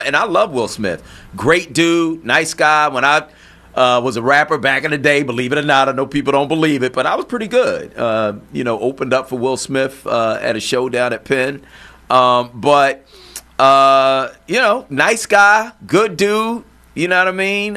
And I love Will Smith. Great dude, nice guy. When I was a rapper back in the day, believe it or not, I know people don't believe it, but I was pretty good. Opened up for Will Smith at a show down at Penn. Nice guy, good dude. You know what I mean?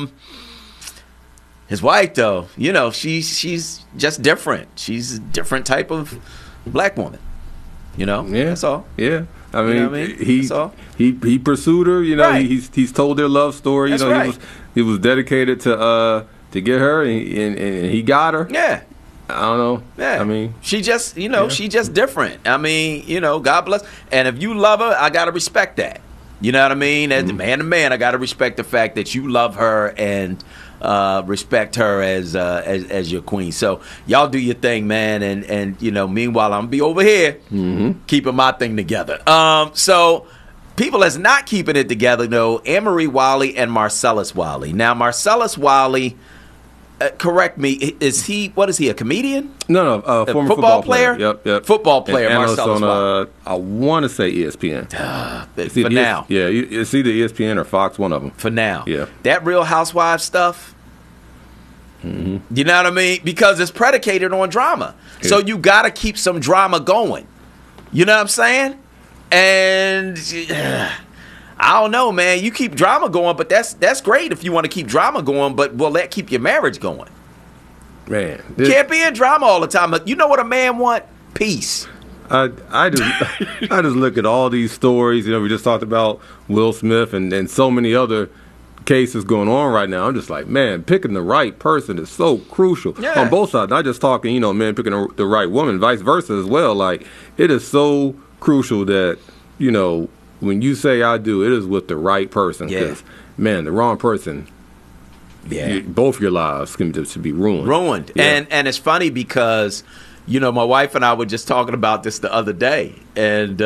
His wife, though, she's just different. She's a different type of black woman. Yeah, that's all. Yeah, I mean, you know what I mean? That's all. He pursued her. Right. He's told their love story. That's right. He was dedicated to get her, and he got her. Yeah. I don't know. Yeah. I mean, she just, she just different. I mean, God bless. And if you love her, I gotta respect that. You know what I mean? As man to man, I gotta respect the fact that you love her and respect her as your queen. So y'all do your thing, man. And meanwhile, I'm gonna be over here keeping my thing together. So people that's not keeping it together, though, Anne-Marie Wiley and Marcellus Wiley. Now, Marcellus Wiley, correct me, is he a comedian? No, former football player. Yep. Football player, and Marcellus Wiley. I want to say ESPN. For now. Yeah, it's either ESPN or Fox, one of them. For now. Yeah. That Real Housewives stuff, you know what I mean? Because it's predicated on drama. Yeah. So you got to keep some drama going. You know what I'm saying? And I don't know, man. You keep drama going, but that's great if you want to keep drama going, but will that keep your marriage going? Man. Can't be in drama all the time. You know what a man want? Peace. I just look at all these stories. We just talked about Will Smith and so many other cases going on right now. I'm just like, man, picking the right person is so crucial on both sides. Not just talking, men picking the right woman, vice versa as well. Like, it is so crucial that, when you say I do, it is with the right person. Because, man, the wrong person, both your lives can just be ruined. Yeah. And it's funny because, my wife and I were just talking about this the other day. And,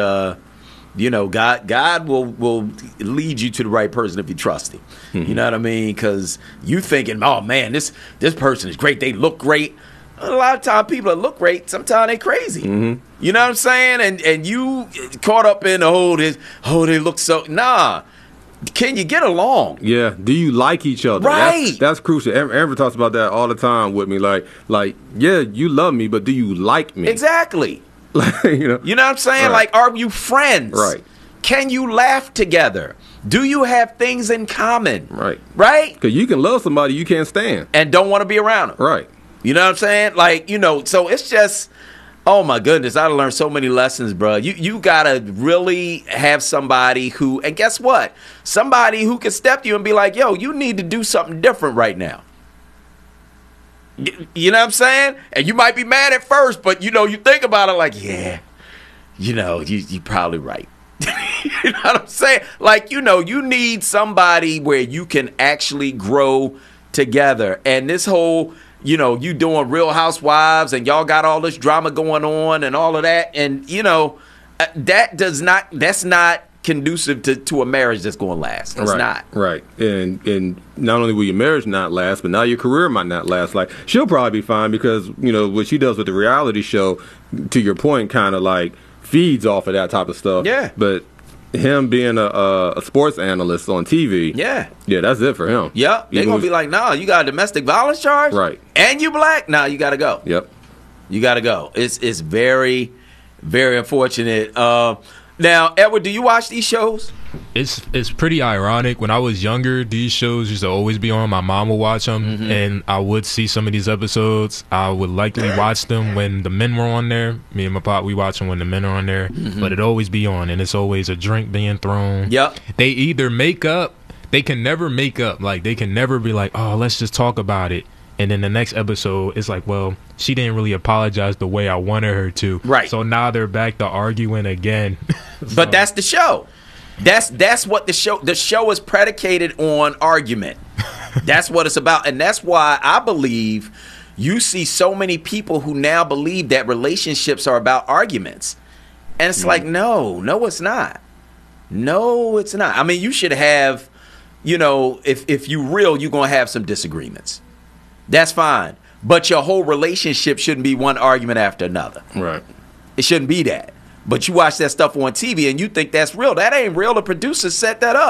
God will lead you to the right person if you trust him. You know what I mean? Because you thinking, oh, man, this person is great. They look great. A lot of times people that look great, sometimes they crazy. You know what I'm saying? And you caught up in they look so. Nah. Can you get along? Yeah. Do you like each other? Right. That's crucial. Amber talks about that all the time with me. Like, yeah, you love me, but do you like me? Exactly. You know what I'm saying? Right. Like, are you friends? Right. Can you laugh together? Do you have things in common? Right. Right? Because you can love somebody you can't stand. And don't want to be around them. Right. You know what I'm saying? Like, so it's just, oh my goodness, I learned so many lessons, bro. You got to really have somebody who, and guess what? Somebody who can step to you and be like, yo, you need to do something different right now. You know what I'm saying? And you might be mad at first, but, you think about it like, yeah, you're probably right. You know what I'm saying? Like, you need somebody where you can actually grow together. And this whole, you doing Real Housewives and y'all got all this drama going on and all of that. And, that's not conducive to a marriage that's going to last. It's not. Right. And not only will your marriage not last, but now your career might not last. Like, she'll probably be fine because, what she does with the reality show, to your point, kind of like feeds off of that type of stuff. Yeah. But him being a sports analyst on TV, yeah, that's it for him. Yep. They're going to be like, no, you got a domestic violence charge? Right. And you black? No, you got to go. Yep. You got to go. It's very, very unfortunate. Now, Edward, do you watch these shows? It's pretty ironic. When I was younger, these shows used to always be on. My mom would watch them, and I would see some of these episodes. I would likely watch them when the men were on there. Me and my pop, we watch them when the men are on there. But it'd always be on, and it's always a drink being thrown. Yep. They either make up. They can never make up. Like, they can never be like, oh, let's just talk about it. And then the next episode, it's like, well, she didn't really apologize the way I wanted her to. Right. So now they're back to arguing again. But that's the show. That's what the show is predicated on, argument. That's what it's about. And that's why I believe you see so many people who now believe that relationships are about arguments. And it's like, no, it's not. No, it's not. I mean, you should have, if you real, you're going to have some disagreements. That's fine. But your whole relationship shouldn't be one argument after another. Right. It shouldn't be that. But you watch that stuff on TV and you think that's real. That ain't real. The producer set that up.